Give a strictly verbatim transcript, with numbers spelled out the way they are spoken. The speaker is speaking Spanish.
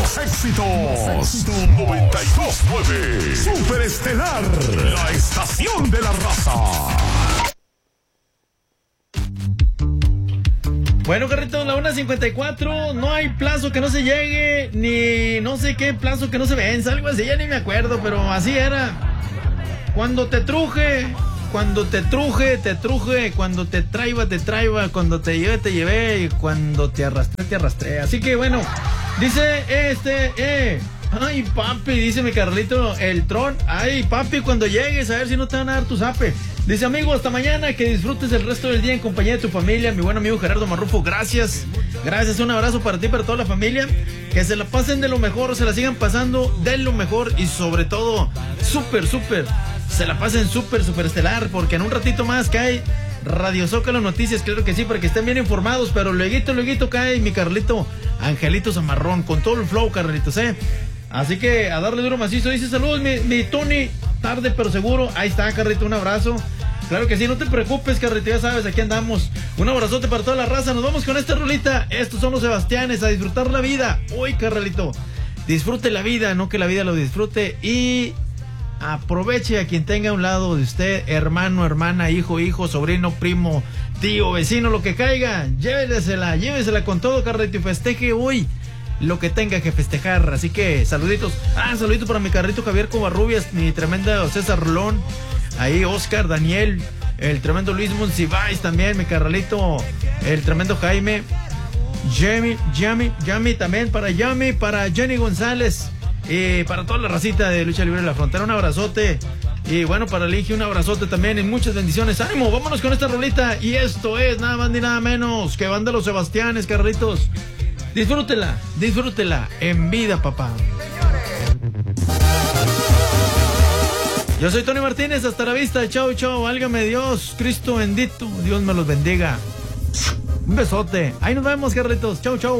Los éxitos. noventa y dos punto nueve. Super Estelar. La estación de la raza. Bueno, Carlitos, la una cincuenta y cuatro, no hay plazo que no se llegue, ni no sé qué plazo que no se venza, algo así, ya ni me acuerdo, pero así era. Cuando te truje, cuando te truje, te truje, cuando te traiba, te traiba, cuando te lleve, te llevé, y cuando te arrastré, te arrastré. Así que bueno, dice este, eh, ay papi, dice mi Carlito, el tron, ay papi, cuando llegues, a ver si no te van a dar tu zape. Dice, amigo, hasta mañana, que disfrutes el resto del día en compañía de tu familia. Mi buen amigo Gerardo Marrufo, gracias. Gracias, un abrazo para ti y para toda la familia. Que se la pasen de lo mejor, se la sigan pasando de lo mejor. Y sobre todo, súper, súper, se la pasen súper, súper estelar. Porque en un ratito más cae Radio Zócalo Noticias, claro que sí, para que estén bien informados. Pero lueguito, lueguito cae mi Carlito Angelito Zamarrón, con todo el flow, Carlitos, ¿eh? Así que a darle duro macizo. Dice, saludos, mi, mi Tony, tarde pero seguro. Ahí está, Carlito, un abrazo. Claro que sí, no te preocupes, Carlito, ya sabes, aquí andamos. Un abrazote para toda la raza. Nos vamos con esta rolita. Estos son los Sebastianes, a disfrutar la vida. Uy, Carlito, disfrute la vida, no que la vida lo disfrute. Y aproveche a quien tenga a un lado de usted, hermano, hermana, hijo, hijo, sobrino, primo, tío, vecino, lo que caiga. Llévesela, llévesela con todo, Carlito, y festeje hoy lo que tenga que festejar. Así que saluditos. Ah, saluditos para mi Carlito Javier Covarrubias, mi tremenda César Rolón. Ahí Oscar, Daniel, el tremendo Luis Monsiváis también, mi Carlito, el tremendo Jaime, Jamie, Jamie, Jamie también, para Jamie, para Jenny González, y para toda la racita de Lucha Libre de la Frontera, un abrazote. Y bueno, para Ligi, un abrazote también y muchas bendiciones. ¡Ánimo! Vámonos con esta rolita. Y esto es nada más ni nada menos que Banda Los Sebastianes, Carlitos. Disfrútela, disfrútela en vida, papá. Yo soy Tony Martínez, hasta la vista, chao, chao, válgame Dios, Cristo bendito, Dios me los bendiga. Un besote, ahí nos vemos, Carlitos, chao, chao.